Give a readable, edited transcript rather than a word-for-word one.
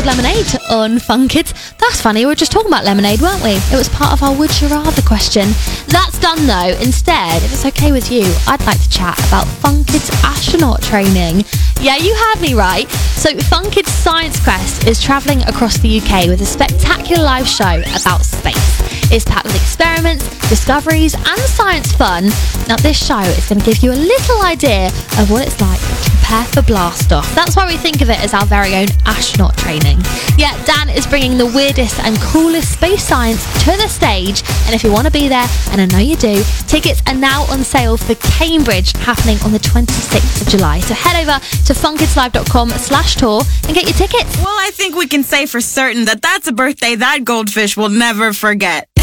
Lemonade on Fun Kids. That's funny, we were just talking about lemonade, weren't we? It was part of our Would You Rather question. That's done though. Instead, if it's okay with you, I'd like to chat about Fun Kids astronaut training. Yeah, you heard me right. So Fun Kids Science Quest is travelling across the UK with a spectacular live show about space. It's packed with experiments, discoveries and science fun. Now this show is going to give you a little idea of what it's like to prepare for blast off. That's why we think of it as our very own astronaut training. Yeah, Dan is bringing the weirdest and coolest space science to the stage, and if you want to be there, and I know you do, tickets are now on sale for Cambridge, happening on the 26th of July. So head over to funkidslive.com/tour and get your tickets. Well, I think we can say for certain that that's a birthday that goldfish will never forget.